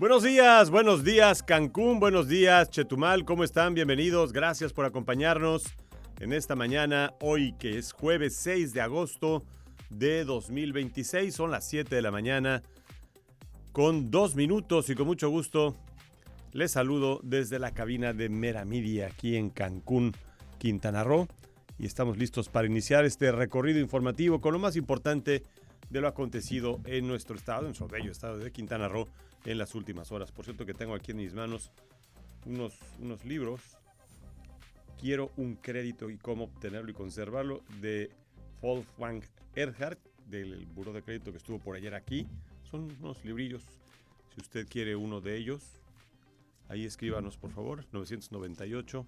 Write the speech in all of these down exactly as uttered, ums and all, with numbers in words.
Buenos días, buenos días Cancún, buenos días Chetumal, ¿cómo están? Bienvenidos, gracias por acompañarnos en esta mañana, hoy que es jueves seis de agosto de dos mil veintiséis, son las siete de la mañana con dos minutos y con mucho gusto les saludo desde la cabina de Mera Media aquí en Cancún, Quintana Roo, y estamos listos para iniciar este recorrido informativo con lo más importante de lo acontecido en nuestro estado, en nuestro bello estado de Quintana Roo en las últimas horas. Por cierto que tengo aquí en mis manos unos, unos libros, Quiero un crédito y cómo obtenerlo y conservarlo, de Wolfgang Erhard, del buró de crédito que estuvo por ayer aquí. Son unos librillos, si usted quiere uno de ellos, ahí escríbanos por favor, novecientos noventa y ocho,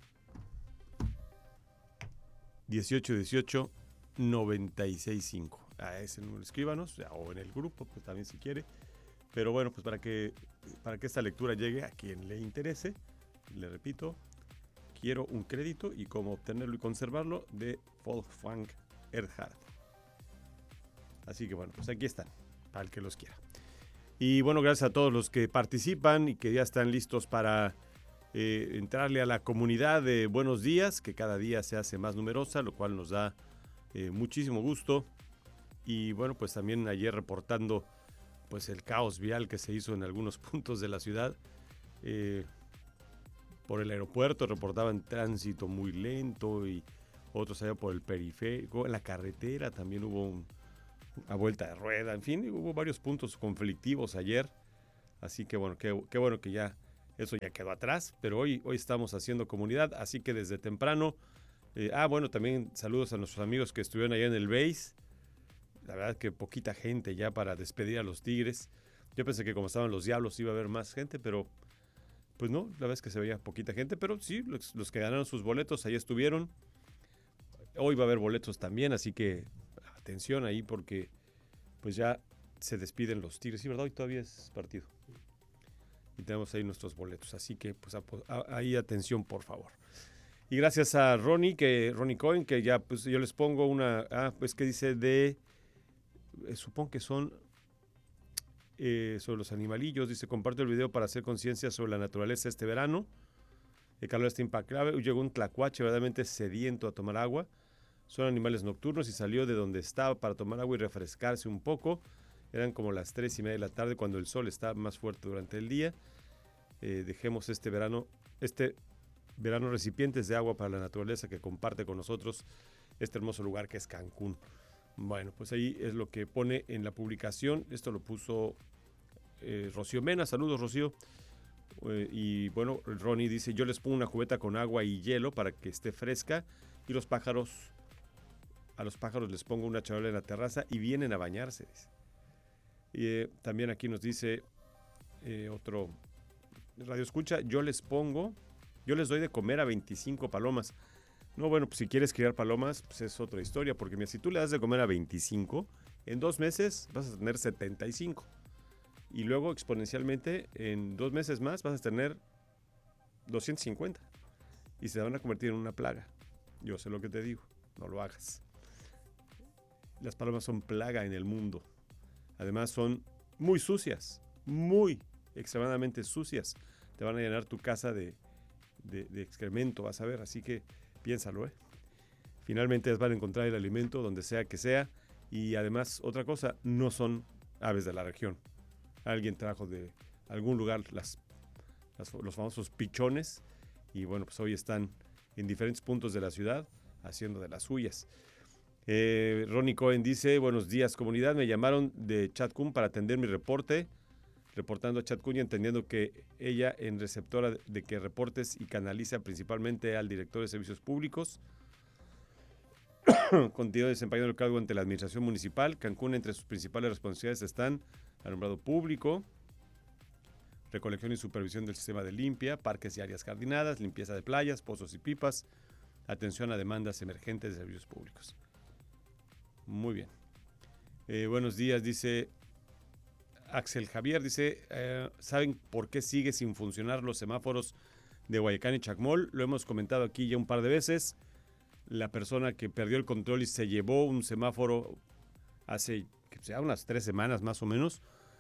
dieciocho dieciocho, noventa y seis cinco. A ese número escríbanos, o en el grupo, pues también si quiere. Pero bueno, pues para que, para que esta lectura llegue a quien le interese, le repito, Quiero un crédito y cómo obtenerlo y conservarlo, de Wolfgang Erhard. Así que bueno, pues aquí están, para el que los quiera. Y bueno, gracias a todos los que participan y que ya están listos para eh, entrarle a la comunidad de Buenos Días, que cada día se hace más numerosa, lo cual nos da eh, muchísimo gusto. Y bueno, pues también ayer reportando pues el caos vial que se hizo en algunos puntos de la ciudad. Eh, por el aeropuerto reportaban tránsito muy lento y otros allá por el periférico. En la carretera también hubo un, una vuelta de rueda. En fin, hubo varios puntos conflictivos ayer. Así que bueno, qué, qué bueno que ya eso ya quedó atrás. Pero hoy, hoy estamos haciendo comunidad, así que desde temprano. Eh, ah, bueno, también saludos a nuestros amigos que estuvieron allá en el Base. La verdad que poquita gente ya para despedir a los Tigres. Yo pensé que como estaban los Diablos iba a haber más gente, pero pues no, la verdad es que se veía poquita gente, pero sí, los, los que ganaron sus boletos ahí estuvieron. Hoy va a haber boletos también, así que atención ahí porque pues ya se despiden los Tigres. Sí, ¿verdad? Hoy todavía es partido. Y tenemos ahí nuestros boletos, así que pues a, a, ahí atención por favor. Y gracias a Ronnie, que Ronnie Cohen, que ya pues yo les pongo una, ah, pues que dice de, eh, supongo que son eh, sobre los animalillos, dice, comparto el video para hacer conciencia sobre la naturaleza este verano. El calor está impactable, llegó un tlacuache verdaderamente sediento a tomar agua. Son animales nocturnos y salió de donde estaba para tomar agua y refrescarse un poco. Eran como las tres y media de la tarde cuando el sol está más fuerte durante el día. Eh, dejemos este verano, este verano recipientes de agua para la naturaleza que comparte con nosotros este hermoso lugar que es Cancún. Bueno, pues ahí es lo que pone en la publicación. Esto lo puso eh, Rocío Mena. Saludos, Rocío. Eh, y bueno, Ronnie dice, yo les pongo una cubeta con agua y hielo para que esté fresca. Y los pájaros, a los pájaros les pongo una charola en la terraza y vienen a bañarse. Y eh, también aquí nos dice eh, otro radio escucha, yo les pongo, yo les doy de comer a veinticinco palomas. No, bueno, pues si quieres criar palomas, pues es otra historia, porque mira, si tú le das de comer a veinticinco, en dos meses vas a tener setenta y cinco. Y luego exponencialmente, en dos meses más vas a tener doscientos cincuenta. Y se van a convertir en una plaga. Yo sé lo que te digo, no lo hagas. Las palomas son plaga en el mundo. Además son muy sucias, muy extremadamente sucias. Te van a llenar tu casa de, de, de excremento, vas a ver, así que piénsalo, ¿eh? Finalmente van a encontrar el alimento donde sea que sea. Y además, otra cosa, no son aves de la región. Alguien trajo de algún lugar las, las, los famosos pichones. Y bueno, pues hoy están en diferentes puntos de la ciudad haciendo de las suyas. Eh, Ronnie Cohen dice, buenos días comunidad, me llamaron de Chatkun para atender mi reporte. Reportando a Chatkun y entendiendo que ella en receptora de que reportes y canaliza principalmente al director de servicios públicos. Continúa desempeñando el cargo ante la administración municipal. Cancún, entre sus principales responsabilidades están alumbrado público, recolección y supervisión del sistema de limpia, parques y áreas jardinadas, limpieza de playas, pozos y pipas, atención a demandas emergentes de servicios públicos. Muy bien. Eh, buenos días, dice Axel Javier, dice, eh, ¿saben por qué sigue sin funcionar los semáforos de Guayacán y Chacmol? Lo hemos comentado aquí ya un par de veces. La persona que perdió el control y se llevó un semáforo hace que sea unas tres semanas más o menos,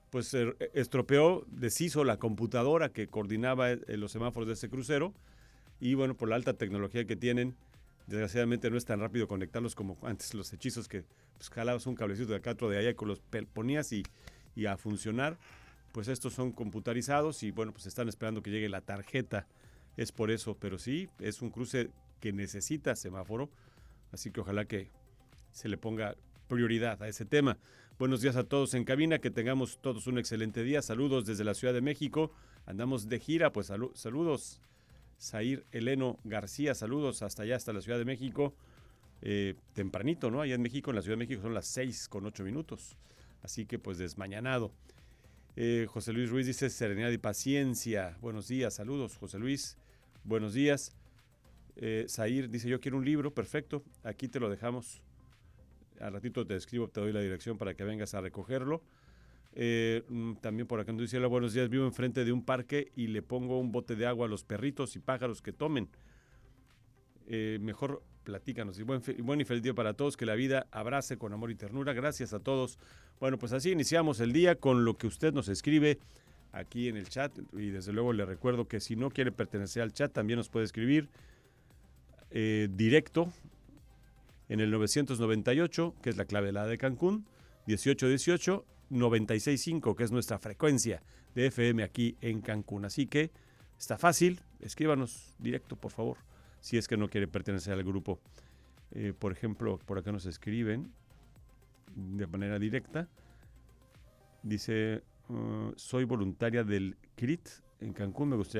pues eh, estropeó, deshizo la computadora que coordinaba eh, los semáforos de ese crucero y bueno, por la alta tecnología que tienen, desgraciadamente no es tan rápido conectarlos como antes los hechizos que pues, jalabas un cablecito de acá, otro de allá y con los ponías y, y a funcionar. Pues estos son computarizados y bueno, pues están esperando que llegue la tarjeta. Es por eso, pero sí, es un cruce que necesita semáforo, así que ojalá que se le ponga prioridad a ese tema. Buenos días a todos en cabina, que tengamos todos un excelente día. Saludos desde la Ciudad de México. Andamos de gira, pues salu- saludos. Zair Eleno García, saludos hasta allá, hasta la Ciudad de México. Eh, tempranito, ¿no? Allá en México, en la Ciudad de México son las seis con ocho minutos. Así que pues desmañanado. Eh, José Luis Ruiz dice serenidad y paciencia. Buenos días, saludos, José Luis. Buenos días. Eh, Zair dice yo quiero un libro, perfecto. Aquí te lo dejamos. Al ratito te escribo, te doy la dirección para que vengas a recogerlo. Eh, también por acá nos dice, hola, buenos días, vivo enfrente de un parque y le pongo un bote de agua a los perritos y pájaros que tomen. Eh, mejor platícanos. Y buen, fe, buen y feliz día para todos, que la vida abrace con amor y ternura. Gracias a todos. Bueno, pues así iniciamos el día con lo que usted nos escribe aquí en el chat. Y desde luego le recuerdo que si no quiere pertenecer al chat, también nos puede escribir eh, directo en el novecientos noventa y ocho, que es la clave de la de Cancún, dieciocho dieciocho, noventa y seis punto cinco, que es nuestra frecuencia de F M aquí en Cancún. Así que está fácil, escríbanos directo, por favor, si es que no quiere pertenecer al grupo. Eh, por ejemplo, por acá nos escriben de manera directa. Dice, uh, soy voluntaria del C R I T en Cancún, me gustaría